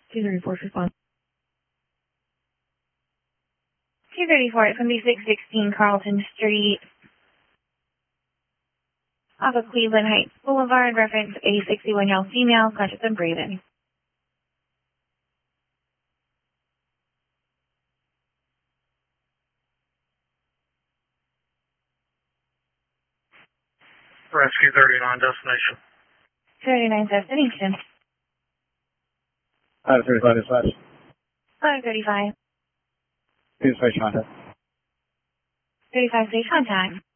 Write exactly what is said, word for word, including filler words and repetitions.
two thirty-four, response. two thirty-four, it's going to be six sixteen Carlton Street, off of Cleveland Heights Boulevard, reference a sixty-one-year-old female, conscious and breathing. Rescue thirty-nine, destination. thirty-nine, destination. five thirty-five dispatch. five thirty-five. Two space contact. thirty-five, stage contact.